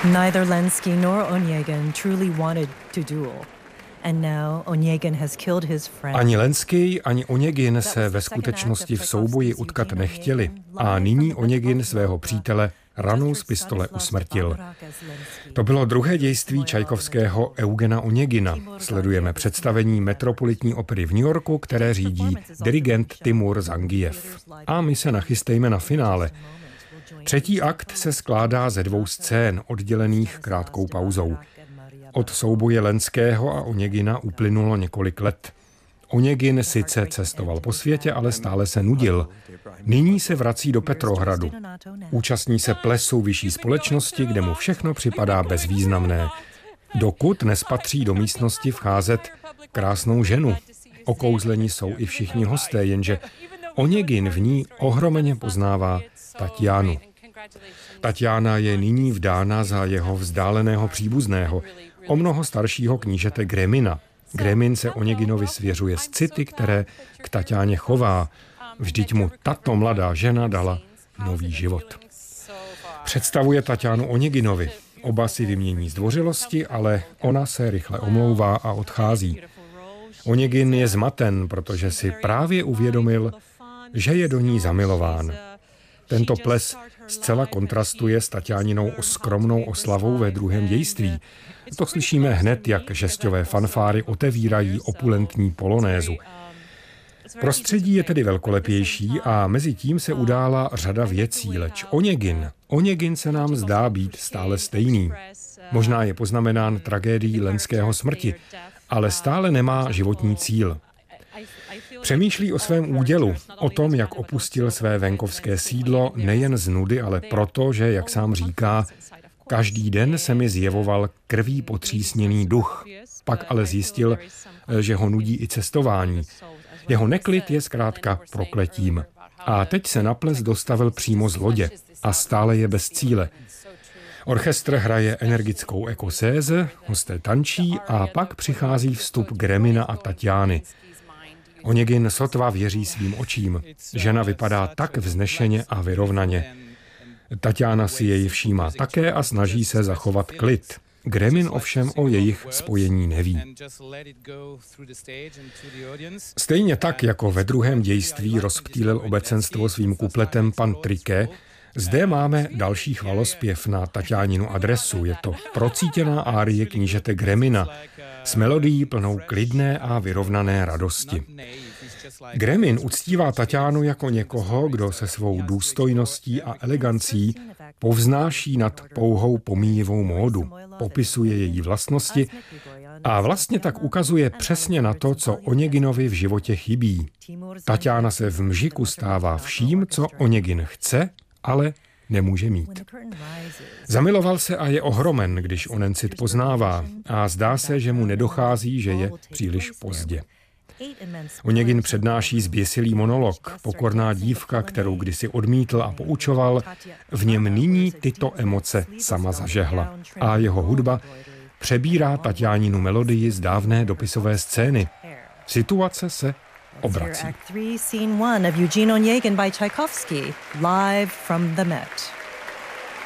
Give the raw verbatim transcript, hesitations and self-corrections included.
Neither Lenski nor Onegin truly wanted to duel. And now Onegin has killed his friend. Ani Lenskij, ani Onegin se ve skutečnosti v souboji utkat nechtěli a nyní Onegin svého přítele ranou z pistole usmrtil. To bylo druhé dějství Čajkovského Eugena Onegina. Sledujeme představení Metropolitní opery v New Yorku, které řídí dirigent Timur Zangijev. A my se nachystejme na finále. Třetí akt se skládá ze dvou scén, oddělených krátkou pauzou. Od souboje Lenského a Onegina uplynulo několik let. Onegin sice cestoval po světě, ale stále se nudil. Nyní se vrací do Petrohradu. Účastní se plesu vyšší společnosti, kde mu všechno připadá bezvýznamné. Dokud nespatří do místnosti vcházet krásnou ženu. Okouzleni jsou i všichni hosté, jenže Onegin v ní ohromeně poznává Tatianu. Tatiana je nyní vdána za jeho vzdáleného příbuzného, o mnoho staršího knížete Gremina. Gremin se Oneginovi svěřuje z city, které k Tatiáně chová. Vždyť mu tato mladá žena dala nový život. Představuje Tatianu Oneginovi. Oba si vymění zdvořilosti, ale ona se rychle omlouvá a odchází. Onegin je zmaten, protože si právě uvědomil, že je do ní zamilován. Tento ples zcela kontrastuje s Tatiáninou skromnou oslavou ve druhém dějství. To slyšíme hned, jak žesťové fanfáry otevírají opulentní polonézu. Prostředí je tedy velkolepější a mezi tím se udála řada věcí, leč Onegin, Onegin se nám zdá být stále stejný. Možná je poznamenán tragédií Lenského smrti, ale stále nemá životní cíl. Přemýšlí o svém údělu, o tom, jak opustil své venkovské sídlo nejen z nudy, ale proto, že, jak sám říká, každý den se mi zjevoval krví potřísněný duch. Pak ale zjistil, že ho nudí i cestování. Jeho neklid je zkrátka prokletím. A teď se na ples dostavil přímo z lodě a stále je bez cíle. Orchestr hraje energickou ekoséze, hosté tančí a pak přichází vstup Gremina a Tatiány. Onegin sotva věří svým očím. Žena vypadá tak vznešeně a vyrovnaně. Tatiána si jej všímá také a snaží se zachovat klid. Gremin ovšem o jejich spojení neví. Stejně tak, jako ve druhém dějství rozptýlil obecenstvo svým kupletem pan Triquet, zde máme další chvalospěv na Tatiáninu adresu. Je to procítěná árie knížete Gremina s melodií plnou klidné a vyrovnané radosti. Gremin uctívá Tatiánu jako někoho, kdo se svou důstojností a elegancí povznáší nad pouhou pomíjivou módu, popisuje její vlastnosti a vlastně tak ukazuje přesně na to, co Oneginovi v životě chybí. Tatiána se v mžiku stává vším, co Onegin chce, ale nemůže mít. Zamiloval se a je ohromen, když onen cit poznává a zdá se, že mu nedochází, že je příliš pozdě. Onegin přednáší zběsilý monolog, pokorná dívka, kterou kdysi odmítl a poučoval, v něm nyní tyto emoce sama zažehla a jeho hudba přebírá Tatiáninu melodii z dávné dopisové scény. Situace se obrací. Act three, Scene one of Eugene Onegin by Tchaikovsky, live from the Met.